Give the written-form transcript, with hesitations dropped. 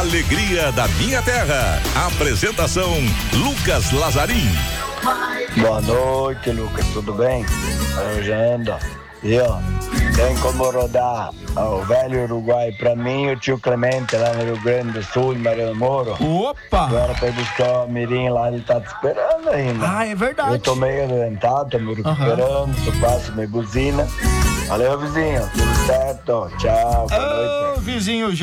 alegria da minha terra. Apresentação Lucas Lazarim. Boa noite, Lucas, tudo bem? Agenda. E ó, tem como rodar o velho Uruguai pra mim e o tio Clemente lá no Rio Grande do Sul, em Mariano Moro. Opa! Agora pra ir buscar o Mirim lá, ele tá te esperando ainda. Ah, é verdade. Eu tô meio adoentado, tô me recuperando, tu passa minha buzina. Valeu, vizinho, tudo certo, tchau, boa noite. Ô, vizinho